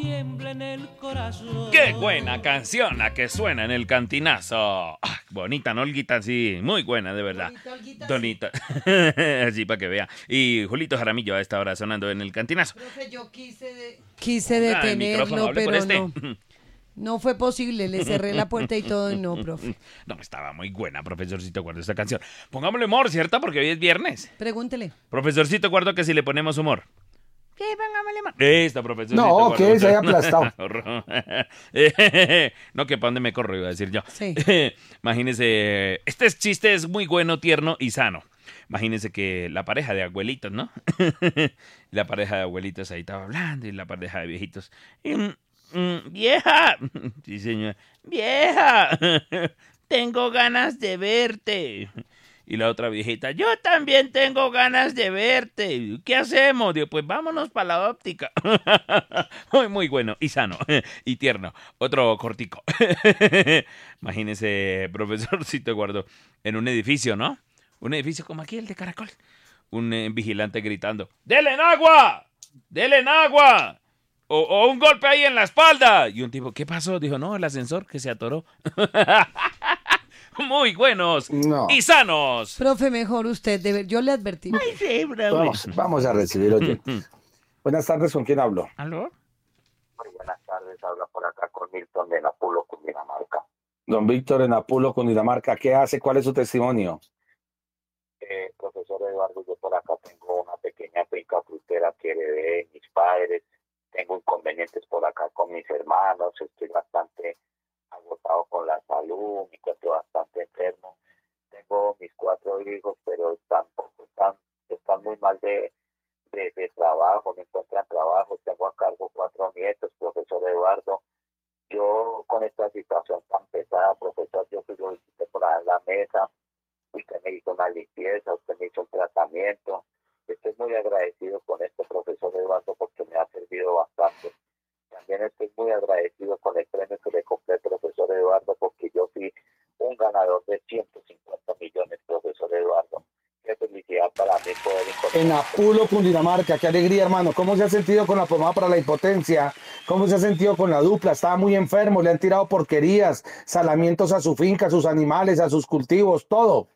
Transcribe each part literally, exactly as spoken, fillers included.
tiembla en el corazón. ¡Qué buena canción la que suena en el cantinazo! Ah, bonita, ¿no, Olguita? Sí, muy buena, de verdad. Donita. Así para que vea. Y Julito Jaramillo a esta hora sonando en el cantinazo. Profe, yo quise, de... quise Ah, el micrófono, detenerlo, hable por pero este. no. No fue posible, le cerré la puerta y todo, y no, profe. No, estaba muy buena, profesorcito Guardo, esta canción. Pongámosle humor, ¿cierto? Porque hoy es viernes. Pregúntele. Profesorcito Guardo, que si le ponemos humor. ¿Qué? Póngamele humor. Esta, profesorcito No, Guardo. que se haya aplastado. No, que para dónde me corro, iba a decir yo. Sí. Imagínese, este chiste es muy bueno, tierno y sano. Imagínense que la pareja de abuelitos, ¿no? La pareja de abuelitos ahí estaba hablando y la pareja de viejitos. Mm, mm, ¡Vieja! Sí, señor. ¡Vieja! Tengo ganas de verte. Y la otra viejita, yo también tengo ganas de verte. ¿Qué hacemos? Digo, pues vámonos para la óptica. Muy, muy bueno y sano y tierno. Otro cortico. Imagínese, profesorcito Eduardo, en un edificio, ¿no? Un edificio como aquí, el de Caracol. Un eh, vigilante gritando, ¡dele en agua! ¡Dele en agua! O, o un golpe ahí en la espalda. Y un tipo, ¿qué pasó? Dijo, no, el ascensor que se atoró. Muy buenos No. y sanos. Profe, mejor usted, de ver, yo le advertí. Ay, sí, bravo. Vamos, vamos a recibir oyentes. Buenas tardes, ¿con quién hablo? ¿Aló? Muy buenas tardes, habla por acá con Milton de Napulo, Cundinamarca. Don Víctor en Apulo, Cundinamarca. ¿Qué hace? ¿Cuál es su testimonio? Eh, profesor Eduardo, yo por acá tengo una pequeña finca frutera que heredé de mis padres. Tengo inconvenientes por acá con mis hermanos. Estoy bastante agotado con la salud, me encuentro bastante enfermo. Tengo mis cuatro hijos, pero tampoco están, están muy mal de, de, de trabajo, no encuentran trabajo. Tengo a cargo cuatro nietos, profesor Eduardo. Yo con esta situación tan pesada, profesor, yo fui lo visité por ahí en la mesa, usted me hizo una limpieza, usted me hizo un tratamiento. Estoy muy agradecido con este profesor Eduardo porque me ha servido bastante. También estoy muy agradecido con el premio que le compré al profesor Eduardo porque yo fui un ganador de ciento cincuenta millones, profesor Eduardo. Qué felicidad para mí poder encontrar. En Apulo, Cundinamarca. Qué alegría, hermano. ¿Cómo se ha sentido con la pomada para la impotencia? ¿Cómo se ha sentido con la dupla? Estaba muy enfermo, le han tirado porquerías, salamientos a su finca, a sus animales, a sus cultivos, todo.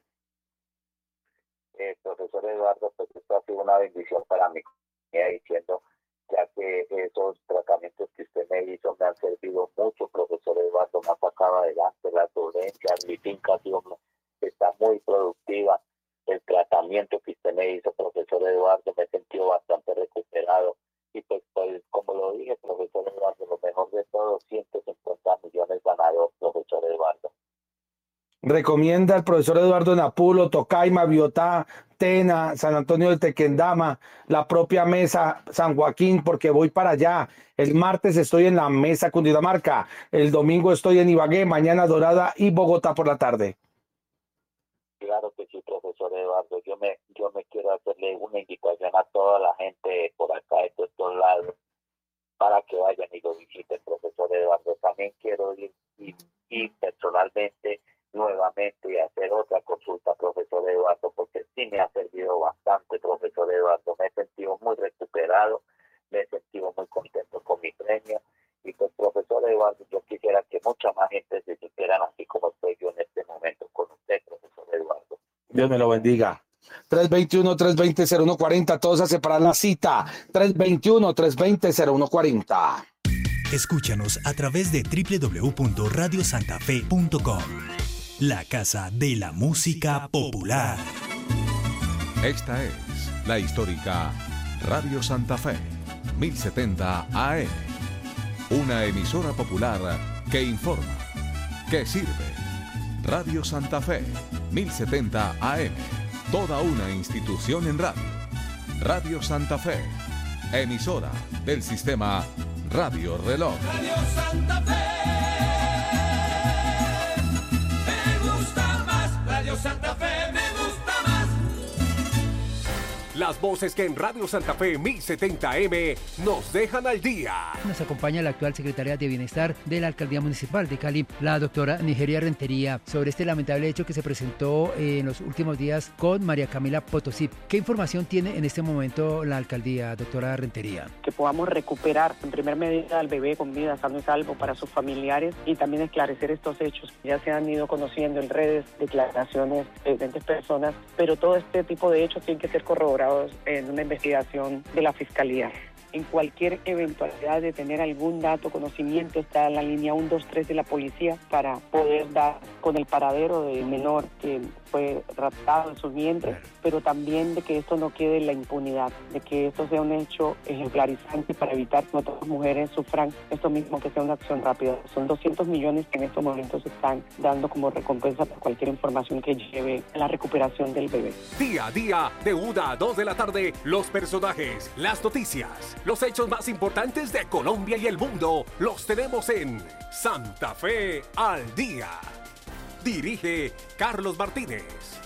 Eh, profesor Eduardo, pues esto ha sido una bendición para mí, diciendo, ya que esos tratamientos que usted me hizo me han servido mucho, profesor Eduardo, me ha sacado adelante las dolencias, mi finca ha sido, está muy productiva. El tratamiento que usted me hizo, profesor Eduardo, me he sentido bastante recuperado. Y pues, pues como lo dije, profesor Eduardo, lo mejor de todo, ciento cincuenta millones ganados, profesor Eduardo. Recomienda al profesor Eduardo en Apulo, Tocaima, Biotá, Tena, San Antonio de Tequendama, la propia mesa San Joaquín, porque voy para allá. El martes estoy en la mesa Cundinamarca, el domingo estoy en Ibagué, mañana Dorada y Bogotá por la tarde. Claro que sí, profesor Eduardo. Yo me, yo me quiero hacerle una invitación a toda la gente por acá de estos lados para que vayan y lo visiten, profesor Eduardo. También quiero ir, ir, ir personalmente nuevamente y hacer otra consulta, profesor Eduardo, porque sí me ha servido bastante, profesor Eduardo. Me he sentido muy recuperado, me he sentido muy contento con mi premio. Y pues, profesor Eduardo, yo quisiera que mucha más gente se sintieran así como estoy yo en este momento con usted, profesor Eduardo. Dios me lo bendiga. tres dos uno, tres dos cero, cero uno cuatro cero, todos a separar la cita. tres dos uno, tres dos cero, cero uno cuatro cero. Escúchanos a través de doble u doble u doble u punto radio santa fe punto com, la casa de la música popular. Esta es la histórica Radio Santa Fe, mil setenta A M. Una emisora popular que informa, que sirve. Radio Santa Fe, mil setenta A M. Toda una institución en radio. Radio Santa Fe, emisora del sistema Radio Reloj. Radio Santa Fe, me gusta más. Radio Santa Fe, me gusta más. Las voces que en Radio Santa Fe mil setenta A M nos dejan al día. Nos acompaña la actual secretaria de Bienestar de la Alcaldía Municipal de Cali, la doctora Nigeria Rentería, sobre este lamentable hecho que se presentó en los últimos días con María Camila Potosí. ¿Qué información tiene en este momento la Alcaldía, doctora Rentería? Que podamos recuperar en primer medida al bebé con vida sano y salvo para sus familiares y también esclarecer estos hechos. Ya se han ido conociendo en redes declaraciones de diferentes personas, pero todo este tipo de hechos tienen que ser corroborados en una investigación de la Fiscalía. En cualquier eventualidad de tener algún dato, conocimiento, está en la línea uno dos tres de la policía para poder dar con el paradero del menor que fue raptado en su vientre, pero también de que esto no quede en la impunidad, de que esto sea un hecho ejemplarizante para evitar que otras mujeres sufran esto mismo, que sea una acción rápida. Son doscientos millones que en estos momentos se están dando como recompensa por cualquier información que lleve a la recuperación del bebé. Día a día, de una a dos de la tarde, los personajes, las noticias, los hechos más importantes de Colombia y el mundo, los tenemos en Santa Fe al Día. Dirige Carlos Martínez.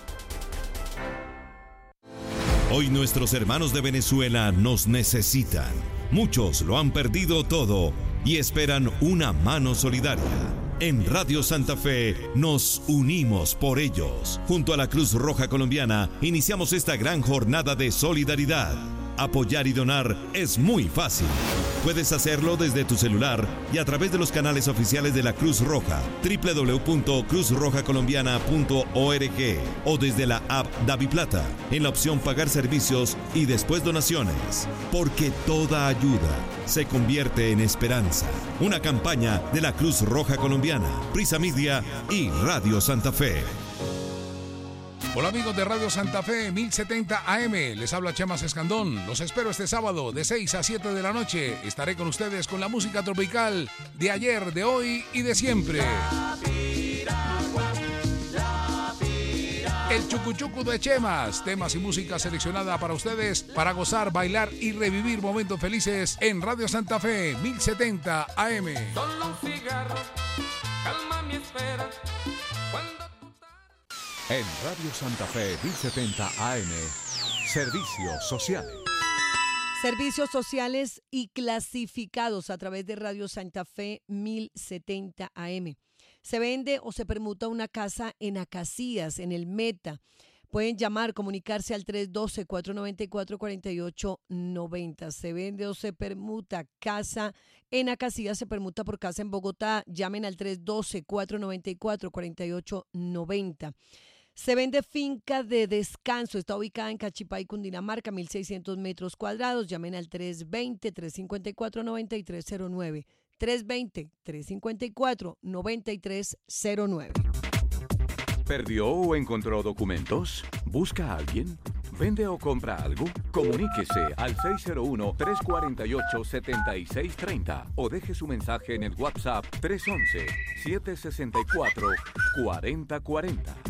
Hoy nuestros hermanos de Venezuela nos necesitan. Muchos lo han perdido todo y esperan una mano solidaria. En Radio Santa Fe nos unimos por ellos. Junto a la Cruz Roja Colombiana iniciamos esta gran jornada de solidaridad. Apoyar y donar es muy fácil. Puedes hacerlo desde tu celular y a través de los canales oficiales de la Cruz Roja, doble u doble u doble u punto cruz roja colombiana punto org, o desde la app DaviPlata, en la opción Pagar servicios y después donaciones. Porque toda ayuda se convierte en esperanza. Una campaña de la Cruz Roja Colombiana, Prisa Media y Radio Santa Fe. Hola amigos de Radio Santa Fe mil setenta A M, les habla Chema Escandón. Los espero este sábado de seis a siete de la noche. Estaré con ustedes con la música tropical de ayer, de hoy y de siempre. El chucuchucu de Chemas, temas y música seleccionada para ustedes para gozar, bailar y revivir momentos felices en Radio Santa Fe mil setenta A M. Solo un cigarro, calma mi espera. Cuando En Radio Santa Fe mil setenta A M, Servicios Sociales. Servicios sociales y clasificados a través de Radio Santa Fe mil setenta A M. Se vende o se permuta una casa en Acacías, en el Meta. Pueden llamar, comunicarse al tres uno dos, cuatro nueve cuatro, cuatro ocho nueve cero. Se vende o se permuta casa en Acacías, se permuta por casa en Bogotá. Llamen al tres uno dos, cuatro nueve cuatro, cuatro ocho nueve cero. Se vende finca de descanso. Está ubicada en Cachipay, Cundinamarca, mil seiscientos metros cuadrados. Llamen al tres dos cero, tres cinco cuatro, nueve tres cero nueve. tres dos cero, tres cinco cuatro, nueve tres cero nueve. ¿Perdió o encontró documentos? ¿Busca a alguien? ¿Vende o compra algo? Comuníquese al seis cero uno, tres cuatro ocho, siete seis tres cero o deje su mensaje en el WhatsApp tres uno uno, siete seis cuatro, cuatro cero cuatro cero.